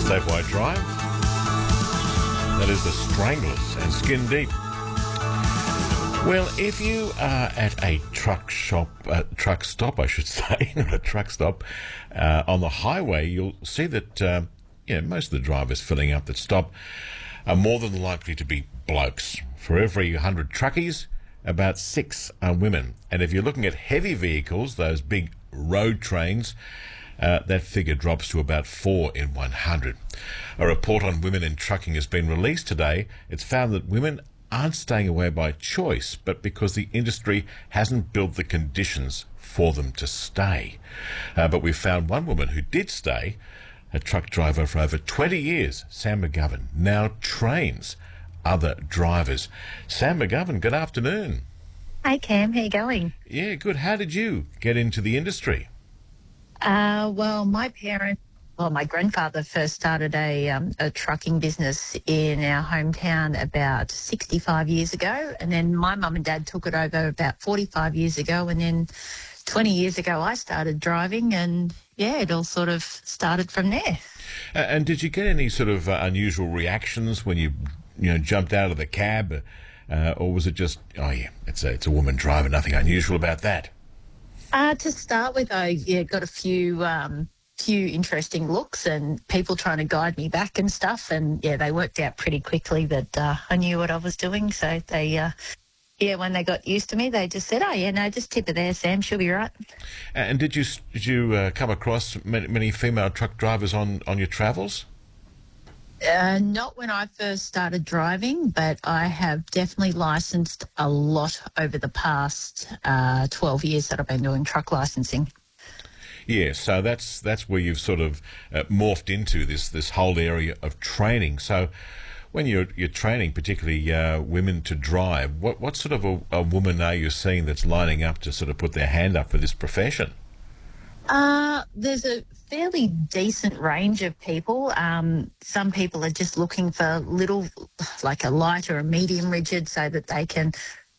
Statewide Drive. That is the Stranglers and Skin Deep. Well, if you are at a truck stop, I should say, not a truck stop, on the highway, you'll see that most of the drivers filling up that stop are more than likely to be blokes. For every 100 truckies, about 6 are women. And if you're looking at heavy vehicles, those big road trains, that figure drops to about 4 in 100. A report on women in trucking has been released today. It's found that women aren't staying away by choice, but because the industry hasn't built the conditions for them to stay. But we've found one woman who did stay, a truck driver for over 20 years, Sam McGovern, now trains other drivers. Sam McGovern, good afternoon. Hi, Cam. How you going? Yeah, good. How did you get into the industry? Well, my grandfather first started a trucking business in our hometown about 65 years ago, and then my mum and dad took it over about 45 years ago, and then 20 years ago I started driving, and yeah, it all sort of started from there. And did you get any sort of unusual reactions when you jumped out of the cab, or was it just, oh yeah, it's a woman driver, nothing unusual about that? To start with, I got a few interesting looks and people trying to guide me back and stuff, and yeah, they worked out pretty quickly that I knew what I was doing. So they, when they got used to me, they just said, "Oh yeah, no, just tip her there, Sam. She'll be right." And did you come across many female truck drivers on your travels? Not when I first started driving, but I have definitely licensed a lot over the past 12 years that I've been doing truck licensing. Yeah, so that's where you've sort of morphed into this whole area of training. So when you're training, particularly women to drive, what sort of a woman are you seeing that's lining up to sort of put their hand up for this profession? There's a fairly decent range of people. Some people are just looking for little, like a light or a medium rigid, so that they can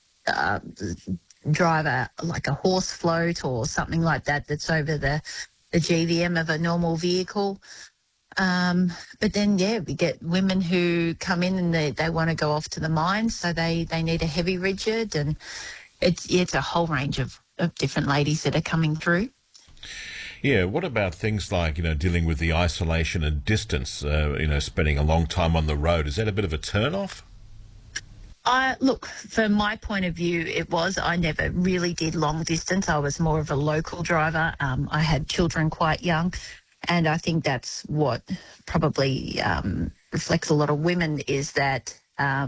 drive a horse float or something like that that's over the GVM of a normal vehicle. But then, we get women who come in and they want to go off to the mines, so they need a heavy rigid, and it's a whole range of different ladies that are coming through. Yeah, what about things like, dealing with the isolation and distance, spending a long time on the road? Is that a bit of a turn-off? Look, from my point of view, it was. I never really did long distance. I was more of a local driver. I had children quite young, and I think that's what probably reflects a lot of women is that,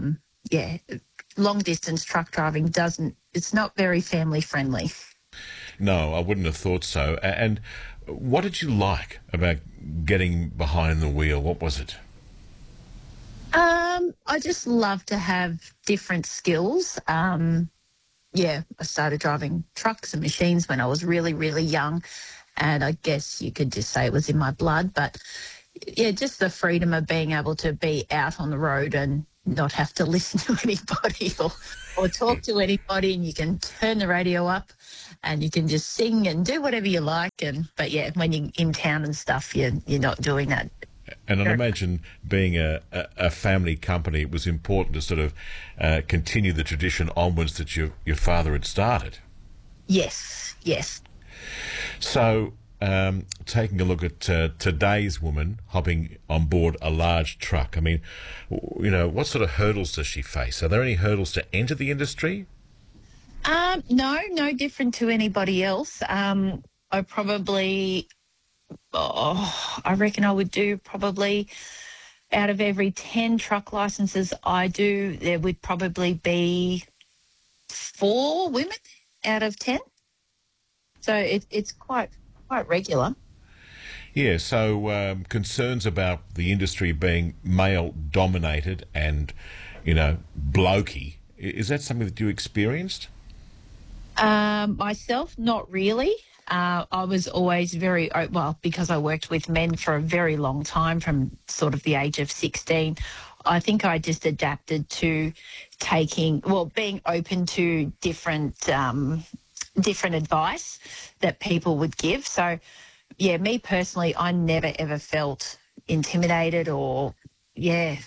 long distance truck driving it's not very family friendly. No, I wouldn't have thought so. And what did you like about getting behind the wheel? What was it? I just love to have different skills. I started driving trucks and machines when I was really, really young, and I guess you could just say it was in my blood. But, yeah, just the freedom of being able to be out on the road and not have to listen to anybody or talk to anybody, and you can turn the radio up and you can just sing and do whatever you like. But when you're in town and stuff, you're not doing that. And I imagine being a family company, it was important to sort of continue the tradition onwards that your father had started. Yes. So taking a look at today's woman hopping on board a large truck, I mean, what sort of hurdles does she face? Are there any hurdles to enter the industry? No different to anybody else. I reckon I would do probably out of every 10 truck licenses I do, there would probably be 4 women out of 10. So it's quite regular. Yeah, so concerns about the industry being male-dominated and, blokey, is that something that you experienced? Myself, not really. I was always because I worked with men for a very long time from sort of the age of 16. I think I just adapted to being open to different advice that people would give. So, yeah, me personally, I never ever felt intimidated or, yeah,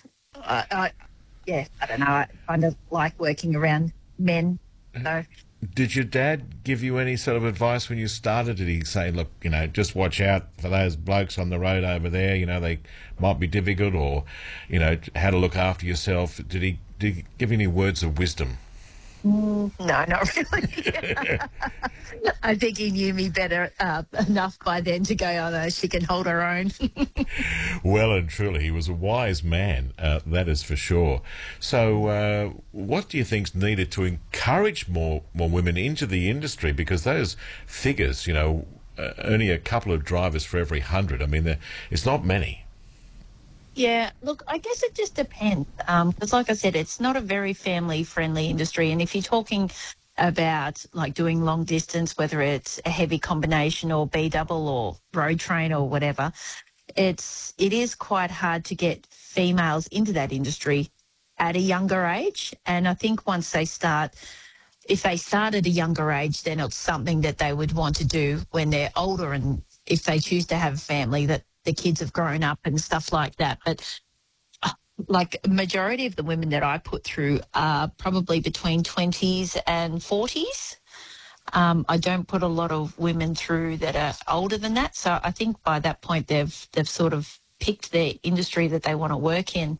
I don't know. I kind of like working around men. So, Did your dad give you any sort of advice when you started? Did he say, look, just watch out for those blokes on the road over there, they might be difficult, or, how to look after yourself? Did he give you any words of wisdom? no, not really. I think he knew me better enough by then to go, oh no, she can hold her own. Well and truly, he was a wise man, that is for sure. So what do you think's needed to encourage more women into the industry? Because those figures, only a couple of drivers for every 100, I mean, it's not many. Yeah, look, I guess it just depends. Because like I said, it's not a very family-friendly industry. And if you're talking about like doing long distance, whether it's a heavy combination or B double or road train or whatever, it is quite hard to get females into that industry at a younger age. And I think once they start, if they start at a younger age, then it's something that they would want to do when they're older. And if they choose to have a family, that the kids have grown up and stuff like that. But like majority of the women that I put through are probably between 20s and 40s. I don't put a lot of women through that are older than that. So I think by that point they've sort of picked their industry that they want to work in.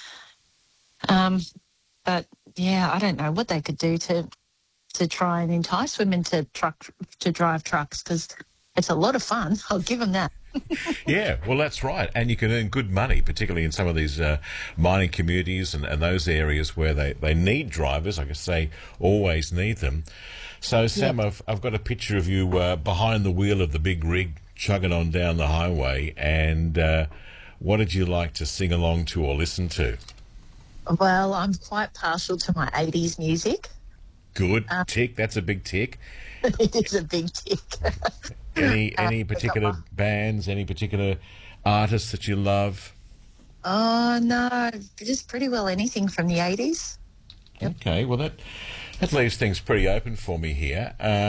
But yeah, I don't know what they could do to try and entice women to drive trucks, because it's a lot of fun. I'll give them that. Yeah, well, that's right. And you can earn good money, particularly in some of these mining communities and those areas where they need drivers. Like I say, always need them. So, Sam, yep. I've got a picture of you behind the wheel of the big rig, chugging on down the highway. And what did you like to sing along to or listen to? Well, I'm quite partial to my 80s music. Good. Tick. That's a big tick. It is a big tick. Any particular bands, any particular artists that you love? Oh, no, just pretty well anything from the 80s. Yep. Okay, well, that leaves things pretty open for me here.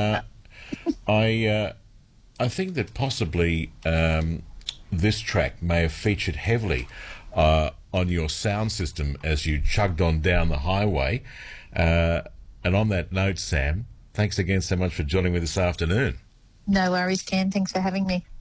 I think that possibly this track may have featured heavily on your sound system as you chugged on down the highway. And on that note, Sam, thanks again so much for joining me this afternoon. No worries, Ken. Thanks for having me.